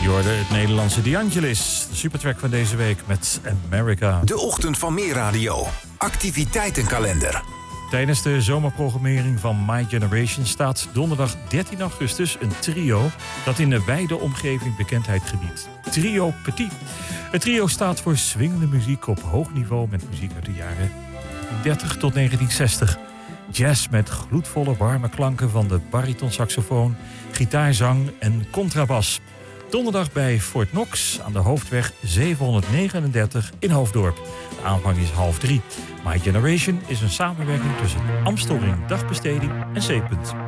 Je hoorde het Nederlandse De Angelis. De supertrack van deze week met America. De ochtend van Meer Radio. Activiteitenkalender. Tijdens de zomerprogrammering van My Generation staat donderdag 13 augustus een trio dat in de wijde omgeving bekendheid geniet. Trio Petit. Het trio staat voor swingende muziek op hoog niveau met muziek uit de jaren 30 tot 1960. Jazz met gloedvolle warme klanken van de baritonsaxofoon, gitaarzang en contrabas. Donderdag bij Fort Knox aan de hoofdweg 739 in Hoofddorp. De aanvang is 14:30. My Generation is een samenwerking tussen Amstelring Dagbesteding en C-Punt.